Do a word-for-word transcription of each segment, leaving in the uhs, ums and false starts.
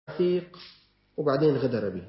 ثيق وبعدين غدر به.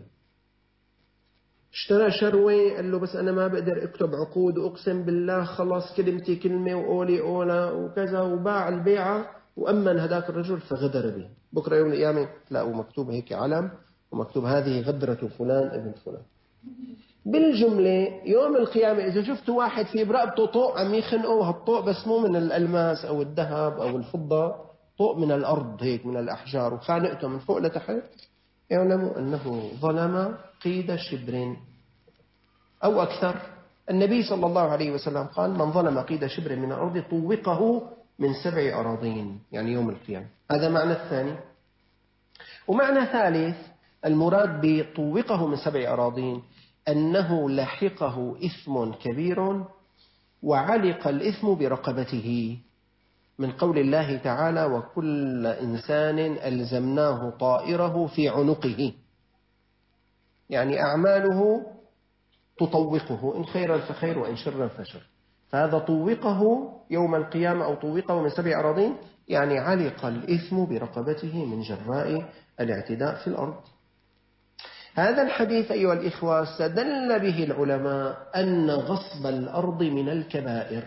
اشترى شروي، قال له بس أنا ما بقدر أكتب عقود وأقسم بالله خلص كلمتي كلمة وقولي قولة وكذا، وباع البيعة وأمن هذاك الرجل فغدر به. بكرة يوم القيامة تلاقوا مكتوب هيك علم ومكتوب هذه غدرة فلان ابن فلان. بالجملة يوم القيامة إذا شفتوا واحد في برقبته طوق عم يخنقه، هالطوق بس مو من الألماس أو الذهب أو الفضة، طوق من الأرض هيك من الأحجار وخانقته من فوق لتحت، يعلموا أنه ظلم قيد شبر أو أكثر. النبي صلى الله عليه وسلم قال من ظلم قيد شبر من الأرض طوقه من سبع أراضين، يعني يوم القيامة. هذا معنى الثاني. ومعنى ثالث المراد بطوقه من سبع أراضين أنه لحقه إثم كبير وعلق الإثم برقبته، من قول الله تعالى وكل إنسان ألزمناه طائره في عنقه، يعني أعماله تطوقه، إن خيرا فخير وإن شرا فشر. فهذا طوقه يوم القيامة أو طوقه من سبع أراضين، يعني علق الإثم برقبته من جراء الاعتداء في الأرض. هذا الحديث أيها الإخوة استدل به العلماء أن غصب الأرض من الكبائر.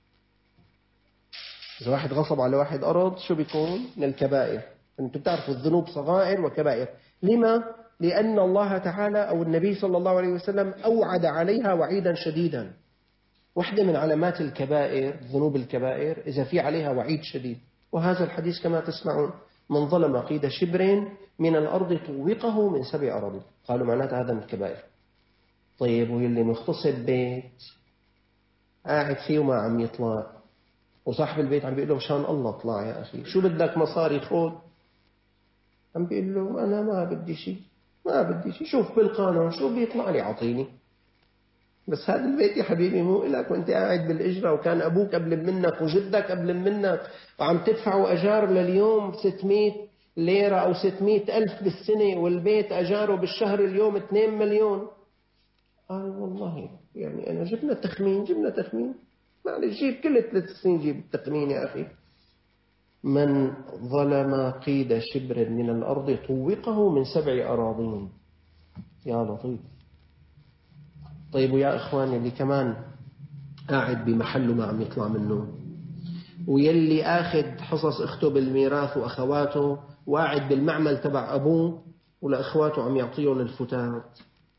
إذا واحد غصب على واحد أرض شو بيكون؟ من الكبائر. أنتم بتعرفوا الذنوب صغائر وكبائر. لما؟ لأن الله تعالى أو النبي صلى الله عليه وسلم أوعد عليها وعيدا شديدا. واحدة من علامات الكبائر ذنوب الكبائر إذا في عليها وعيد شديد، وهذا الحديث كما تسمعون من ظلم قيد شبر من الأرض طوقه من سبع أراضين. قالوا معناته هذا من الكبائر. طيب واللي مغتصب بيت قاعد فيه وما عم يطلع، وصاحب البيت عم بيقول له مشان الله اطلع يا أخي، شو بدك مصاري خذ، عم بيقول له أنا ما بدي شيء ما بدي شيء، شوف بالقانون شو بيطلع لي عطيني، بس هذا البيت يا حبيبي مو إلك وانت قاعد بالإجرة، وكان أبوك قبل منك وجدك قبل منك وعم تدفعوا أجار لليوم ستمائة ليرة أو ستمائة ألف بالسنة، والبيت أجاره بالشهر اليوم اثنين مليون. قال والله يعني أنا جبنا تخمين جبنا تخمين معلش جيب كل ثلاث سنين جيب التخمين يا أخي. من ظلم قيد شبر من الأرض طوقه من سبع أراضين. يا لطيف. طيب ويا إخواني اللي كمان قاعد بمحله ما عم يطلع منه، ويلي آخذ حصص أخته بالميراث وأخواته وقاعد بالمعمل تبع أبوه ولأخواته عم يعطيهم الفتات.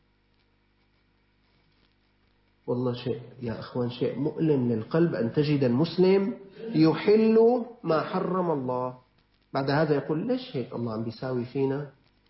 والله شيء يا أخوان شيء مؤلم للقلب أن تجد المسلم يحل ما حرم الله، بعد هذا يقول ليش هيك الله عم بيساوي فينا.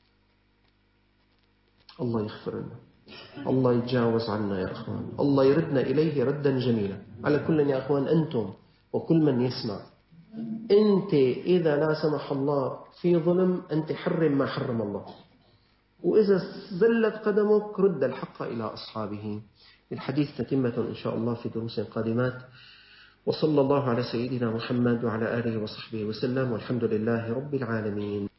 الله يغفر لنا، الله يتجاوز عنا يا أخوان، الله يردنا إليه ردا جميلا. على كل يا أخوان أنتم وكل من يسمع، أنت إذا لا سمح الله في ظلم أنت حرم ما حرم الله، وإذا زلت قدمك رد الحق إلى أصحابه. الحديث تتمة إن شاء الله في دروس قادمات. وصلى الله على سيدنا محمد وعلى آله وصحبه وسلم، والحمد لله رب العالمين.